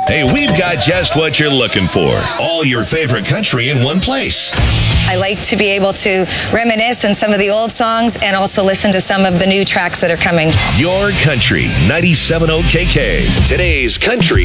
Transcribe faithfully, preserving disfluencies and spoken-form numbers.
Hey, we've got just what you're looking for. All your favorite country in one place. I like to be able to reminisce on some of the old songs and also listen to some of the new tracks that are coming. Your country, ninety-seven point oh K K. Today's country.